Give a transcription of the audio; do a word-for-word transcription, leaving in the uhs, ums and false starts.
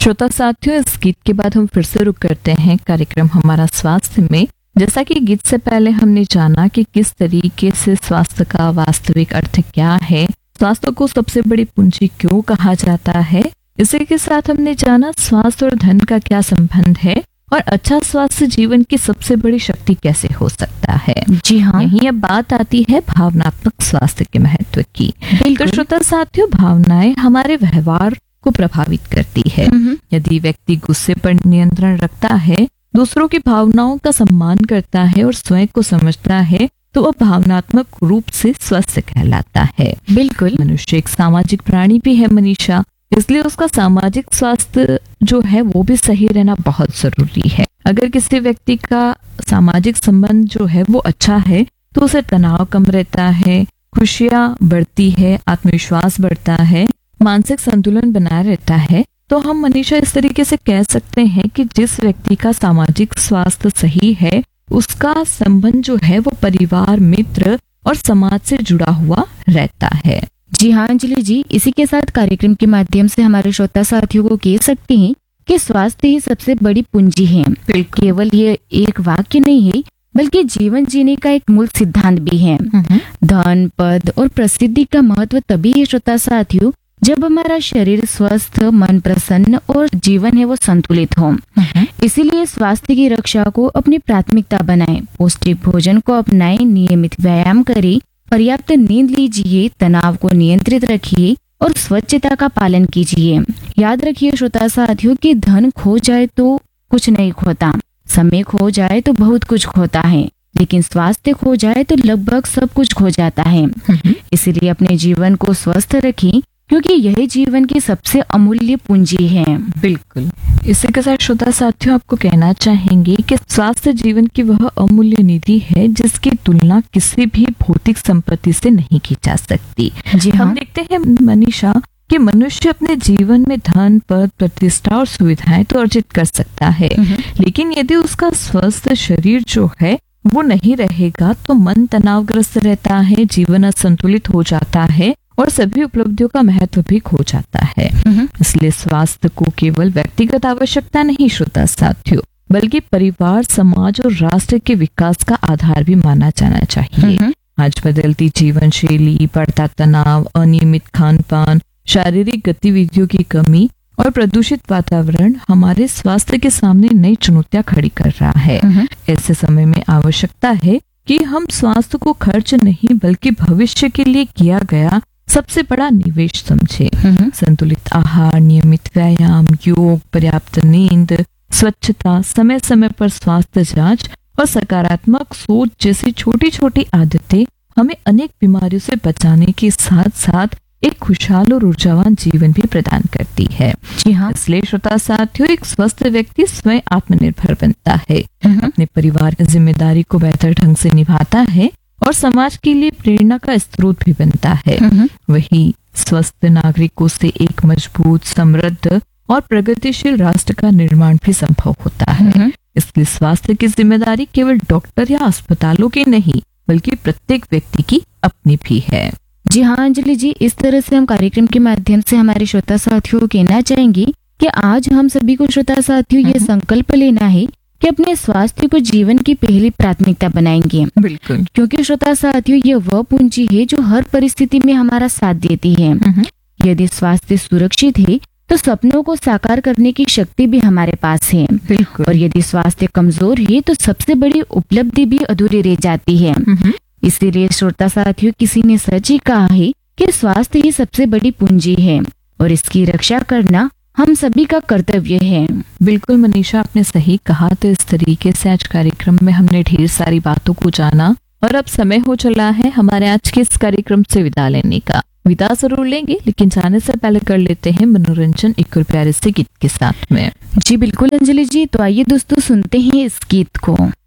श्रोता साथियों, इस गीत के बाद हम फिर से रुक करते हैं कार्यक्रम हमारा स्वास्थ्य में। जैसा कि गीत से पहले हमने जाना कि किस तरीके से स्वास्थ्य का वास्तविक अर्थ क्या है, स्वास्थ्य को सबसे बड़ी पूंजी क्यों कहा जाता है। इसी के साथ हमने जाना स्वास्थ्य और धन का क्या संबंध है और अच्छा स्वास्थ्य जीवन की सबसे बड़ी शक्ति कैसे हो सकता है। जी हाँ, यही अब बात आती है भावनात्मक स्वास्थ्य के महत्व की। तो श्रोता साथियों, भावनाएं हमारे व्यवहार को प्रभावित करती है। यदि व्यक्ति गुस्से पर नियंत्रण रखता है, दूसरों की भावनाओं का सम्मान करता है और स्वयं को समझता है, तो वह भावनात्मक रूप से स्वस्थ कहलाता है। बिल्कुल। मनुष्य एक सामाजिक प्राणी भी है मनीषा, इसलिए उसका सामाजिक स्वास्थ्य जो है वो भी सही रहना बहुत जरूरी है। अगर किसी व्यक्ति का सामाजिक संबंध जो है वो अच्छा है तो उसे तनाव कम रहता है, खुशियां बढ़ती है, आत्मविश्वास बढ़ता है, मानसिक संतुलन बनाए रहता है। तो हम मनीषा इस तरीके से कह सकते हैं कि जिस व्यक्ति का सामाजिक स्वास्थ्य सही है, उसका संबंध जो है वो परिवार, मित्र और समाज से जुड़ा हुआ रहता है। जी हाँ अंजलि जी, इसी के साथ कार्यक्रम के माध्यम से हमारे श्रोता साथियों को कह सकते हैं कि स्वास्थ्य ही सबसे बड़ी पूंजी है। केवल ये एक वाक्य नहीं है, बल्कि जीवन जीने का एक मूल सिद्धांत भी है। धन, पद और प्रसिद्धि का महत्व तभी है श्रोता साथियों जब हमारा शरीर स्वस्थ, मन प्रसन्न और जीवन है वो संतुलित हो। इसीलिए स्वास्थ्य की रक्षा को अपनी प्राथमिकता बनाएं, पौष्टिक भोजन को अपनाएं, नियमित व्यायाम करें, पर्याप्त नींद लीजिए, तनाव को नियंत्रित रखिए और स्वच्छता का पालन कीजिए। याद रखिए श्रोता साथियों कि धन खो जाए तो कुछ नहीं खोता, समय खो जाए तो बहुत कुछ खोता है, लेकिन स्वास्थ्य खो जाए तो लगभग सब कुछ खो जाता है। इसीलिए अपने जीवन को स्वस्थ रखें, क्योंकि यही जीवन की सबसे अमूल्य पूंजी है। बिल्कुल। इसी के साथ श्रोता साथियों, आपको कहना चाहेंगे कि स्वास्थ्य जीवन की वह अमूल्य निधि है जिसकी तुलना किसी भी भौतिक संपत्ति से नहीं की जा सकती। जी हाँ। हम देखते हैं मनीषा कि मनुष्य अपने जीवन में धन, पद, प्रतिष्ठा और सुविधाएं तो अर्जित कर सकता है, लेकिन यदि उसका स्वस्थ शरीर जो है वो नहीं रहेगा तो मन तनावग्रस्त रहता है, जीवन असंतुलित हो जाता है और सभी उपलब्धियों का महत्व भी खो जाता है। इसलिए स्वास्थ्य को केवल व्यक्तिगत आवश्यकता नहीं श्रोता साथियों, बल्कि परिवार, समाज और राष्ट्र के विकास का आधार भी माना जाना चाहिए। आज बदलती जीवन शैली, बढ़ता तनाव, अनियमित खान पान, शारीरिक गतिविधियों की कमी और प्रदूषित वातावरण हमारे स्वास्थ्य के सामने नई चुनौतियां खड़ी कर रहा है। ऐसे समय में आवश्यकता है कि हम स्वास्थ्य को खर्च नहीं बल्कि भविष्य के लिए किया गया सबसे बड़ा निवेश समझे। संतुलित आहार, नियमित व्यायाम, योग, पर्याप्त नींद, स्वच्छता, समय समय पर स्वास्थ्य जांच और सकारात्मक सोच जैसी छोटी छोटी आदतें हमें अनेक बीमारियों से बचाने के साथ साथ एक खुशहाल और ऊर्जावान जीवन भी प्रदान करती है। जी हाँ। इसलिए श्रोता साथियों, एक स्वस्थ व्यक्ति स्वयं आत्मनिर्भर बनता है, अपने परिवार की जिम्मेदारी को बेहतर ढंग से निभाता है और समाज के लिए प्रेरणा का स्रोत भी बनता है। वही स्वस्थ नागरिकों से एक मजबूत, समृद्ध और प्रगतिशील राष्ट्र का निर्माण भी संभव होता है। इसलिए स्वास्थ्य की जिम्मेदारी केवल डॉक्टर या अस्पतालों की नहीं, बल्कि प्रत्येक व्यक्ति की अपनी भी है। जी हाँ अंजलि जी, इस तरह से हम कार्यक्रम के माध्यम से हमारे श्रोता साथियों को कहना चाहेंगे कि आज हम सभी को श्रोता साथियों ये संकल्प लेना है कि अपने स्वास्थ्य को जीवन की पहली प्राथमिकता बनाएंगे। बिल्कुल। क्योंकि श्रोता साथियों, ये वह पूंजी है जो हर परिस्थिति में हमारा साथ देती है। यदि स्वास्थ्य सुरक्षित है तो सपनों को साकार करने की शक्ति भी हमारे पास है। बिल्कुल। और यदि स्वास्थ्य कमजोर है तो सबसे बड़ी उपलब्धि भी अधूरी रह जाती है। इसीलिए श्रोता साथियों, किसी ने सच ही कहा है कि स्वास्थ्य ही सबसे बड़ी पूंजी है और इसकी रक्षा करना हम सभी का कर्तव्य है। बिल्कुल मनीषा, आपने सही कहा। तो इस तरीके से आज कार्यक्रम में हमने ढेर सारी बातों को जाना और अब समय हो चला है हमारे आज के इस कार्यक्रम से विदा लेने का। विदा जरूर लेंगे, लेकिन जाने से पहले कर लेते हैं मनोरंजन एक और प्यारे से गीत के साथ में। जी बिल्कुल अंजलि जी, तो आइए दोस्तों सुनते हैं इस गीत को।